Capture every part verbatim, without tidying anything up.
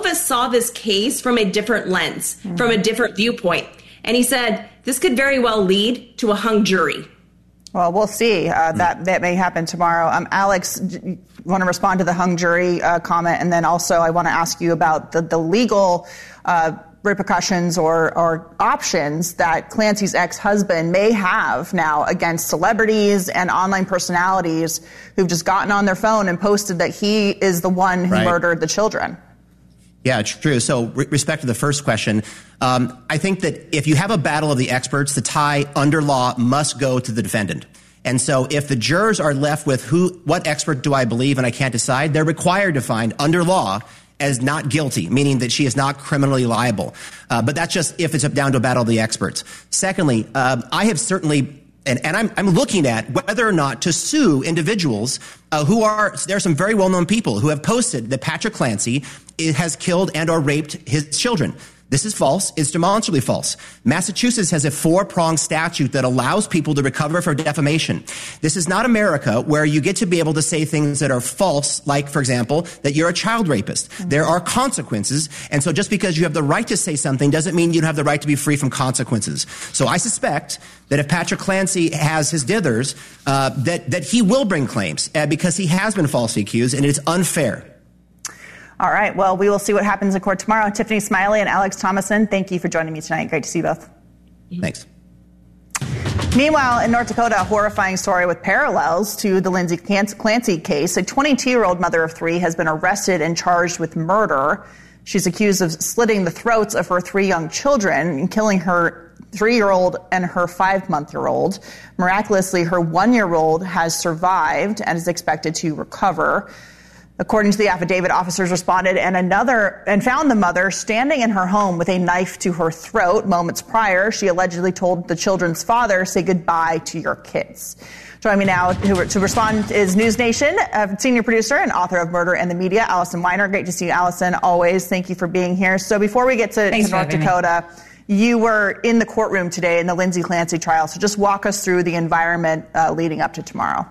us saw this case from a different lens, mm-hmm. from a different viewpoint. And he said, this could very well lead to a hung jury. Well, we'll see. Uh, that that may happen tomorrow. Um, Alex, you want to respond to the hung jury uh, comment? And then also I want to ask you about the, the legal uh, repercussions or, or options that Clancy's ex-husband may have now against celebrities and online personalities who've just gotten on their phone and posted that he is the one who right. murdered the children. Yeah, it's true. So, re- respect to the first question, um, I think that if you have a battle of the experts, the tie under law must go to the defendant. And so if the jurors are left with who, what expert do I believe and I can't decide, they're required to find under law as not guilty, meaning that she is not criminally liable. Uh, but that's just if it's up down to a battle of the experts. Secondly, uh, I have certainly And, and I'm, I'm looking at whether or not to sue individuals uh, who are, there are some very well-known people who have posted that Patrick Clancy has killed and or raped his children. This is false. It's demonstrably false. Massachusetts has a four-pronged statute that allows people to recover for defamation. This is not America where you get to be able to say things that are false, like, for example, that you're a child rapist. Mm-hmm. There are consequences, and so just because you have the right to say something doesn't mean you have the right to be free from consequences. So I suspect that if Patrick Clancy has his dithers, uh, that, that he will bring claims uh, because he has been falsely accused, and it's unfair. All right. Well, we will see what happens in court tomorrow. Tiffany Smiley and Alex Thomason, thank you for joining me tonight. Great to see you both. Thanks. Meanwhile, in North Dakota, a horrifying story with parallels to the Lindsay Clancy case. A twenty-two-year-old mother of three has been arrested and charged with murder. She's accused of slitting the throats of her three young children and killing her three-year-old and her five-month-year-old. Miraculously, her one-year-old has survived and is expected to recover. According to the affidavit, officers responded and another and found the mother standing in her home with a knife to her throat. Moments prior, she allegedly told the children's father, "Say goodbye to your kids." Joining me now to, to respond is News Nation uh, senior producer and author of Murder and the Media, Allison Weiner. Great to see you, Allison. Always. Thank you for being here. So before we get to, to North Dakota, me. you were in the courtroom today in the Lindsay Clancy trial. So just walk us through the environment uh, leading up to tomorrow.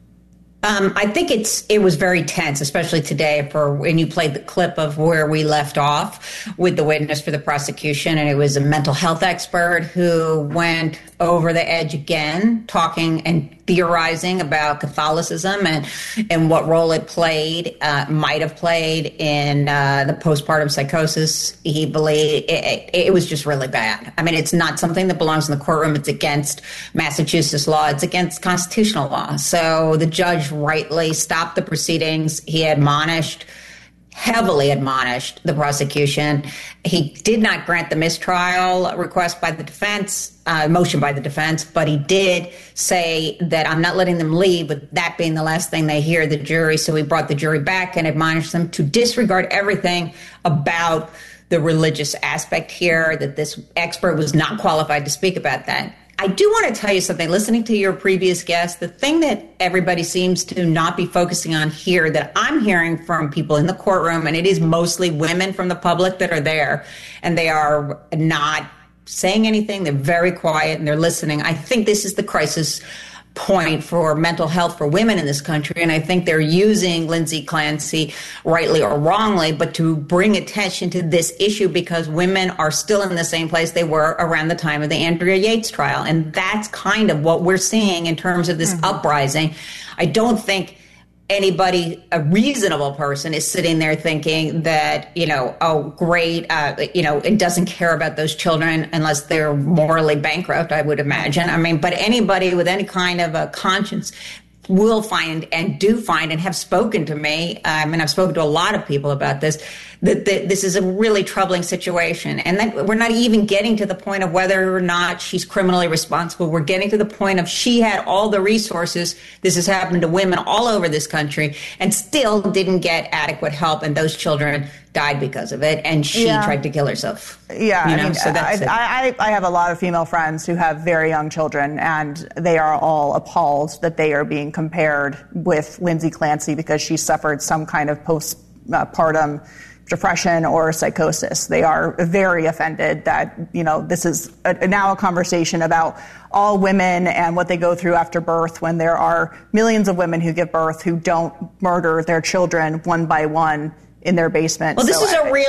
Um, I think it's it was very tense, especially today for when you played the clip of where we left off with the witness for the prosecution. And it was a mental health expert who went over the edge again, talking and theorizing about Catholicism and, and what role it played, uh, might have played in uh, the postpartum psychosis. He believed it, it was just really bad. I mean, it's not something that belongs in the courtroom. It's against Massachusetts law. It's against constitutional law. So the judge rightly stopped the proceedings. He admonished, heavily admonished the prosecution. He did not grant the mistrial request by the defense, uh, motion by the defense, but he did say that I'm not letting them leave, with that being the last thing they hear, the jury. So he brought the jury back and admonished them to disregard everything about the religious aspect here, that this expert was not qualified to speak about that. I do want to tell you something. Listening to your previous guest, the thing that everybody seems to not be focusing on here that I'm hearing from people in the courtroom, and it is mostly women from the public that are there, and they are not saying anything. They're very quiet and they're listening. I think this is the crisis point for mental health for women in this country. And I think they're using Lindsay Clancy, rightly or wrongly, but to bring attention to this issue because women are still in the same place they were around the time of the Andrea Yates trial. And that's kind of what we're seeing in terms of this mm-hmm. uprising. I don't think anybody, a reasonable person, is sitting there thinking that, you know, oh, great, uh, you know, it doesn't care about those children unless they're morally bankrupt, I would imagine. I mean, but anybody with any kind of a conscience will find and do find and have spoken to me, I mean, I've spoken to a lot of people about this, that, that this is a really troubling situation. And that we're not even getting to the point of whether or not she's criminally responsible. We're getting to the point of she had all the resources. This has happened to women all over this country and still didn't get adequate help. And those children died because of it. And she yeah. tried to kill herself. Yeah. You know, I mean, so that's I, I, I have a lot of female friends who have very young children, and they are all appalled that they are being compared with Lindsay Clancy because she suffered some kind of postpartum depression or psychosis. They are very offended that, you know, this is a, now a conversation about all women and what they go through after birth, when there are millions of women who give birth who don't murder their children one by one in their basement. Well, this so is a real